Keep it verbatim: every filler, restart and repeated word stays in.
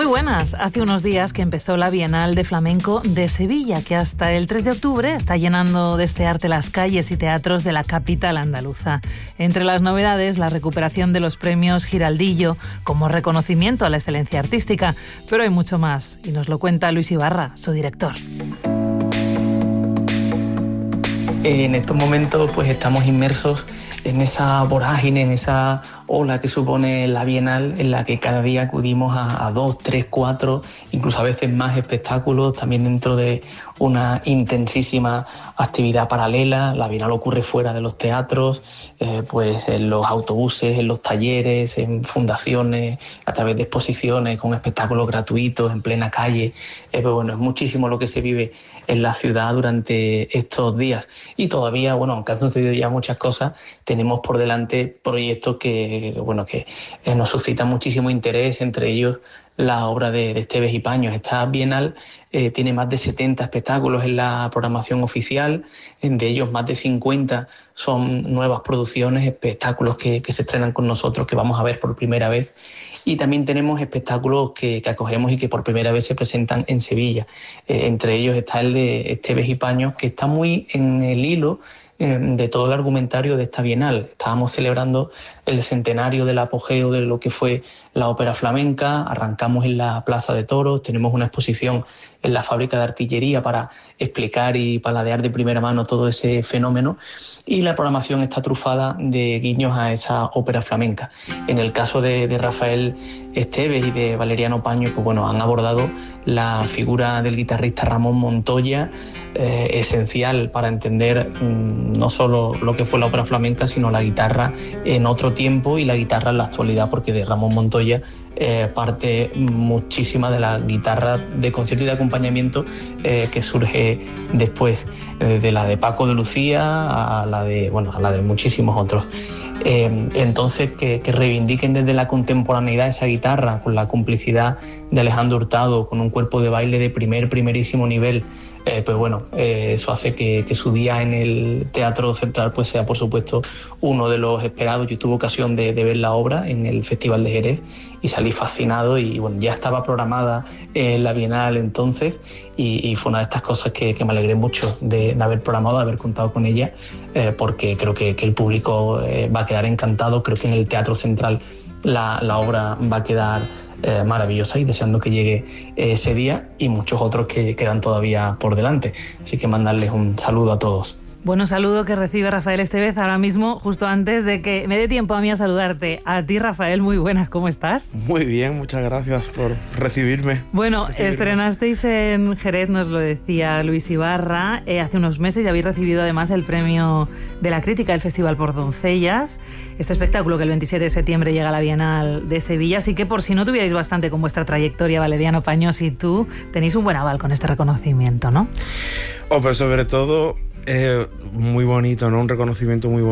buenas. Hace unos días que empezó la Bienal de Flamenco de Sevilla, que hasta el tres de octubre está llenando de este arte las calles y teatros de la capital andaluza. Entre las novedades, la recuperación de los premios Giraldillo como reconocimiento a la excelencia artística. Pero hay mucho más, y nos lo cuenta Luis Ibarra, su director. En estos momentos pues estamos inmersos en esa vorágine, en esa ola que supone la Bienal, en la que cada día acudimos a, a dos, tres, cuatro, incluso a veces más espectáculos, también dentro de una intensísima actividad paralela. La Bienal ocurre fuera de los teatros, eh, pues en los autobuses, en los talleres, en fundaciones, a través de exposiciones, con espectáculos gratuitos, en plena calle. Eh, pues bueno, es muchísimo lo que se vive en la ciudad durante estos días. Y todavía, bueno, aunque han sucedido ya muchas cosas, tenemos por delante proyectos que, bueno, que eh, nos suscitan muchísimo interés, entre ellos la obra de, de Esteves y Paños. Esta Bienal eh, tiene más de setenta espectáculos en la programación oficial, de ellos más de cincuenta son nuevas producciones, espectáculos que, que se estrenan con nosotros, que vamos a ver por primera vez. Y también tenemos espectáculos que, que acogemos y que por primera vez se presentan en Sevilla. Eh, entre ellos está el de Esteves y Paños, que está muy en el hilo de todo el argumentario de esta Bienal. Estábamos celebrando el centenario del apogeo de lo que fue la ópera flamenca, arrancamos en la Plaza de Toros, tenemos una exposición en la fábrica de artillería para explicar y paladear de primera mano todo ese fenómeno, y la programación está trufada de guiños a esa ópera flamenca. En el caso de, de Rafael Esteves y de Valeriano Paños, pues bueno, han abordado la figura del guitarrista Ramón Montoya, eh, esencial para entender mmm, no solo lo que fue la ópera flamenca, sino la guitarra en otro tiempo y la guitarra en la actualidad, porque de Ramón Montoya eh, parte muchísima de la guitarra de concierto y de acompañamiento eh, que surge después, eh, de la de Paco de Lucía a la de, bueno, a la de muchísimos otros. Eh, entonces que, que reivindiquen desde la contemporaneidad esa guitarra, con la complicidad de Alejandro Hurtado, con un cuerpo de baile de primer, primerísimo nivel. Eh, pues bueno, eh, eso hace que, que su día en el Teatro Central pues sea, por supuesto, uno de los esperados. Yo tuve ocasión de, de ver la obra en el Festival de Jerez y salí fascinado, y bueno, ya estaba programada en la Bienal entonces, y, y fue una de estas cosas que, que me alegré mucho de, de haber programado, de haber contado con ella, eh, porque creo que, que el público eh, va a quedar encantado. Creo que en el Teatro Central la, la obra va a quedar eh, maravillosa, y deseando que llegue eh, ese día y muchos otros que quedan todavía por delante. Así que mandarles un saludo a todos. Bueno, saludo que recibe Rafael Esteves ahora mismo, justo antes de que me dé tiempo a mí a saludarte. A ti, Rafael, muy buenas, ¿cómo estás? Muy bien, muchas gracias por recibirme. Bueno, recibirme. Estrenasteis en Jerez, nos lo decía Luis Ibarra, eh, hace unos meses, y habéis recibido además el premio de la crítica del Festival por Doncellas. Este espectáculo que el veintisiete de septiembre llega a la Bienal de Sevilla, así que por si no tuvierais bastante con vuestra trayectoria, Valeriano Paños y tú, tenéis un buen aval con este reconocimiento, ¿no? Oh, pero sobre todo, eh, muy bonito, ¿no? Un reconocimiento muy bonito.